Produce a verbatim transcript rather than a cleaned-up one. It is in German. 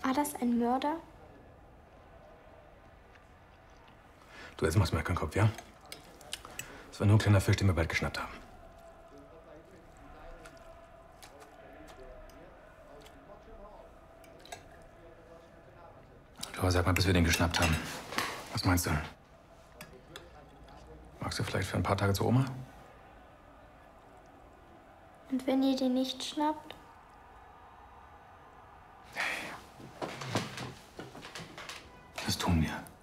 War das ein Mörder? Du, jetzt machst du mir keinen Kopf, ja? Das war nur ein kleiner Fisch, den wir bald geschnappt haben. Du, sag mal, bis wir den geschnappt haben. Was meinst du? Magst du vielleicht für ein paar Tage zu Oma? Und wenn ihr den nicht schnappt? Das tun wir.